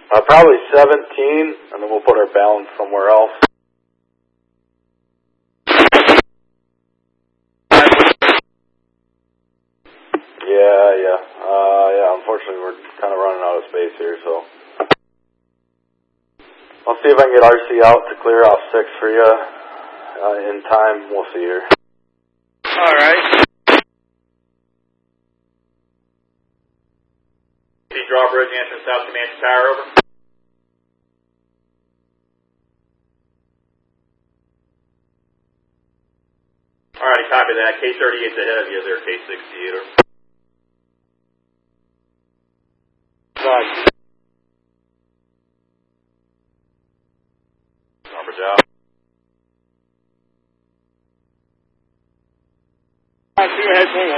Probably 17, and then we'll put our balance somewhere else. Yeah, unfortunately we're kind of running out of space here, so. I'll see if I can get RC out to clear off 6 for you in time. We'll see here. Alright. Drawbridge, answering South Comanche Tower, over. Alright, copy that. K-38's ahead of you there, K-68, over. Number job. 2 ahead, 1.